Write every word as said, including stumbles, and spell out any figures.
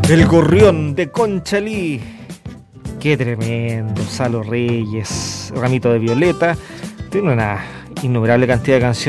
El gorrión de Conchalí. Qué tremendo. Salo Reyes, Ramito de Violeta. Tiene una innumerable cantidad de canciones.